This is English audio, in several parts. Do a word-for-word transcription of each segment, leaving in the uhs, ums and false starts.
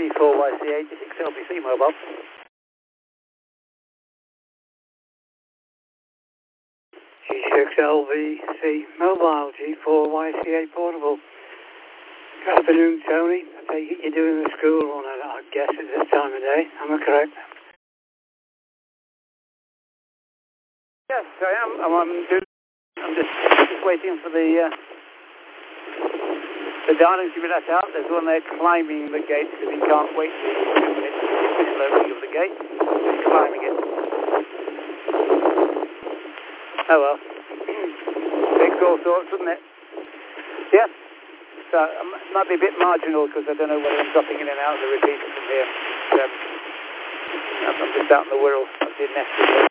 G four Y C eighty-six L B C mobile. G six L B C mobile, G four Y C A portable. Good afternoon, Tony. I take it you're doing the school run, I guess, at this time of day. Am I correct? Yes, I am. I'm, I'm, doing, I'm just, just waiting for the uh, the darlings to be let out. There's one there climbing the gate because he can't wait for two minutes for the official opening of the gate. He's climbing it. Oh well. Takes all sorts, doesn't it? Yes. So it might be a bit marginal because I don't know whether I'm dropping in and out of the repeater from here. But, um, I'm just out in the Wirral. I did nest it.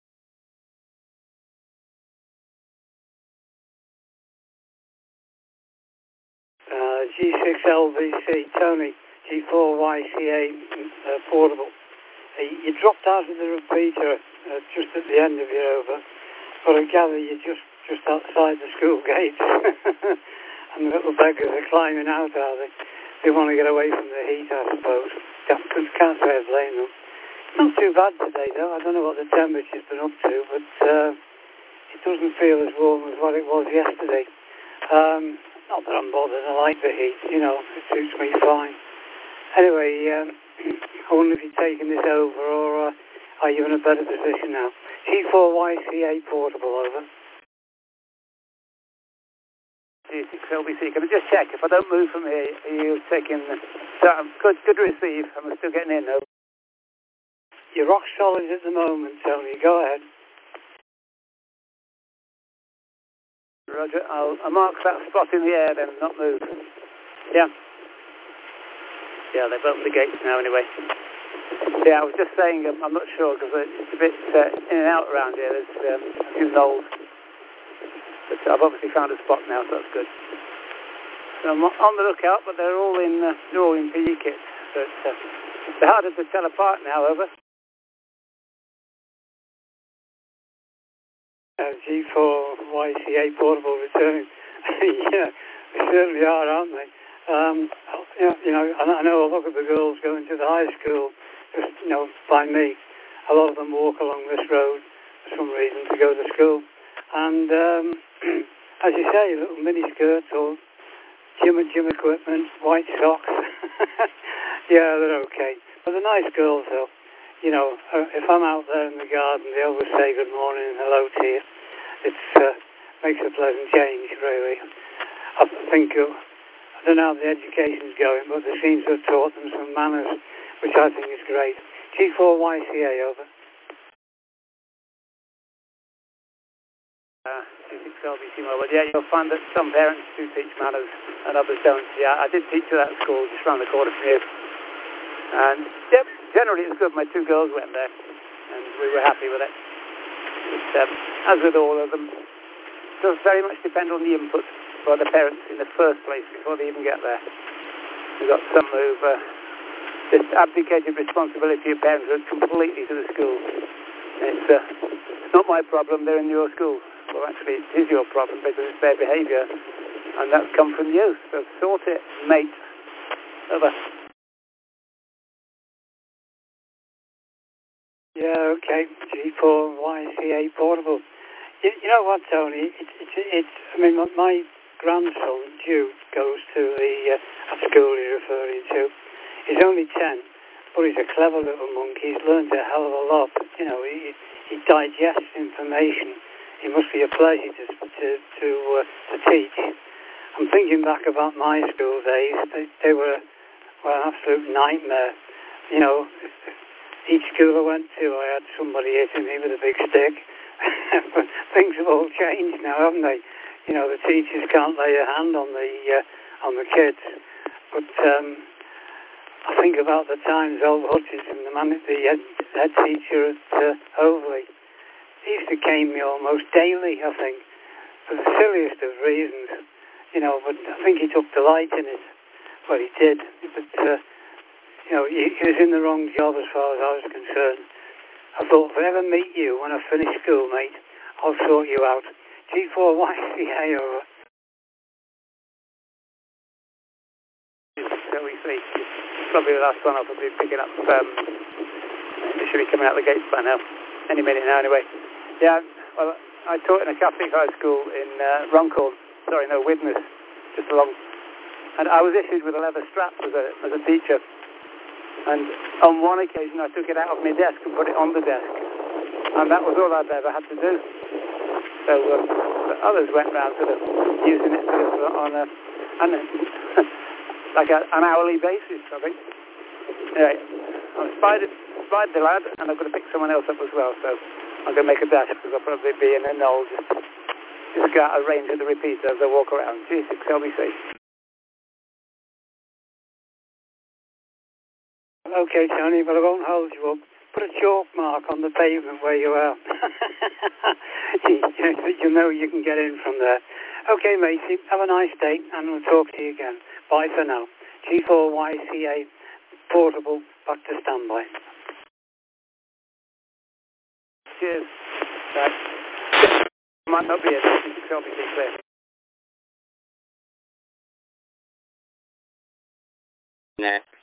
Uh, G six L B C, Tony, G four Y C A uh, portable. Uh, you dropped out of the repeater uh, just at the end of your over, but I gather you're just, just outside the school gates. And the little beggars are climbing out, are they? They want to get away from the heat, I suppose. Can't, can't say I blame them. Not too bad today, though. I don't know what the temperature's been up to, but uh, it doesn't feel as warm as what it was yesterday. Um, not that I'm bothered. I like the heat, you know. It suits me fine. Anyway, um, I wonder if you're taking this over, or uh, are you in a better position now? G four Y C A portable, over. G six L B C. Can I just check, if I don't move from here, are you taking... So I'm good, good receive. I'm still getting in, though. You're rock solid at the moment, Tony. Go ahead. Roger. I'll, I'll mark that spot in the air then, not move. Yeah. Yeah, they've opened the gates now anyway. Yeah, I was just saying, um, I'm not sure, because it's a bit uh, in and out around here. There's um, a few knolls. But I've obviously found a spot now, so that's good. So I'm on the lookout, but they're all in uh, they're all in P E kits. So it's, uh, they're harder to tell apart now, over. Uh, G four Y C A portable returning. Yeah, they certainly are, aren't they? Um, you know, you know, I know a lot of the girls going to the high school, just, you know, by me. A lot of them walk along this road for some reason to go to school. And um, as you say, little mini skirts or gym and gym equipment, white socks. Yeah, they're okay. But they're nice girls, though. You know, if I'm out there in the garden, they always say good morning and hello to you. It uh, makes a pleasant change, really. I think, uh, I don't know how the education's going, but they seem to have taught them some manners, which I think is great. G four Y C A, over. Uh, G six L B C mobile. Yeah, you'll find that some parents do teach manners and others don't. Yeah, I did teach at that school just around the corner from here. And yeah, generally it's good. My two girls went there and we were happy with it. But, um, as with all of them, it does very much depend on the input by the parents in the first place before they even get there. We've got some who've uh, just abdicated responsibility of parenthood completely to the school. It's, uh, it's not my problem, they're in your school. Well, actually, it is your problem because it's their behaviour, and that's come from you. So sort it, mate. Over. Yeah, okay. G four Y C A portable. You, you know what, Tony? It's, it's, it's I mean, my, my grandson, Jude, goes to the uh, school you're referring to. He's only ten, but he's a clever little monkey. He's learned a hell of a lot. You know, he, he digests information. It must be a pleasure to to to, uh, to teach. I'm thinking back about my school days. They, they were well, an absolute nightmare. You know, each school I went to, I had somebody hitting me with a big stick. But things have all changed now, haven't they? You know, the teachers can't lay a hand on the uh, on the kids. But um, I think about the times old Hutchinson, the man, the head, head teacher at uh, Overley. He used to cane me almost daily, I think, for the silliest of reasons, you know, but I think he took delight in it. Well, he did, but, uh, you know, he, he was in the wrong job as far as I was concerned. I thought, if I ever meet you when I finish school, mate, I'll sort you out. G four Y C A, over. So we see. probably the last one I'll be picking up. Um, it should be coming out the gates by now. Any minute now, anyway. Yeah, well, I taught in a Catholic high school in uh, Runcorn. Sorry, no, Widnes, just along. And I was issued with a leather strap as a, as a teacher. And on one occasion, I took it out of my desk and put it on the desk. And that was all I'd ever had to do. So um, the others went round sort of using it sort of on a, on a like a, an hourly basis, I think. Anyway, I've spied, spied the lad, and I've got to pick someone else up as well. So I'm going to make a dash because I'll probably be in a knoll just, just go out of range of the repeater as I walk around. G six L B C. Okay, Tony, but I won't hold you up. Put a chalk mark on the pavement where you are. You know you can get in from there. Okay, matey, have a nice day, and we'll talk to you again. Bye for now. G four Y C A portable, back to standby. Cheers. Right. Might not be it. G six L B C clear. Nah.